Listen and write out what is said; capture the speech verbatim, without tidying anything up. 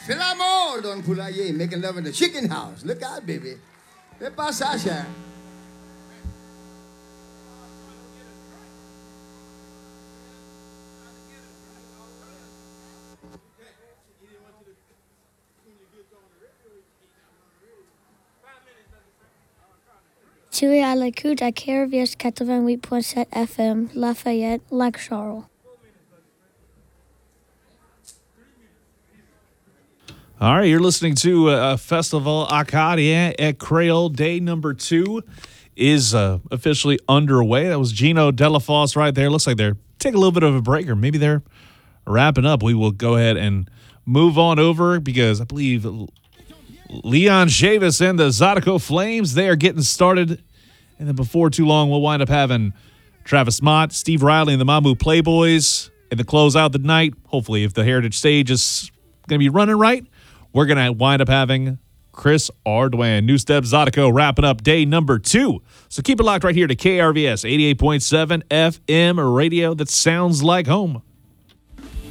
Fais l'amour, Don Poulailler, making love in the chicken house. Look out, baby. Fais pas ça, cher. Tu es à l'écoute à K R V S quatre-vingt-huit point sept F M, Lafayette, Lac Charles. All right, you're listening to uh, Festival Acadien at Creole. Day number two is uh, officially underway. That was Gino Delafosse right there. Looks like they're taking a little bit of a break, or maybe they're wrapping up. We will go ahead and move on over because I believe Leon Chavis and the Zydeco Flames, they are getting started. And then before too long, we'll wind up having Travis Mott, Steve Riley, and the Mamou Playboys. And to close out the night, hopefully if the Heritage Stage is going to be running right, we're going to wind up having Chris Ardwan. New Step Zydeco wrapping up day number two. So keep it locked right here to K R V S eighty-eight point seven F M radio that sounds like home.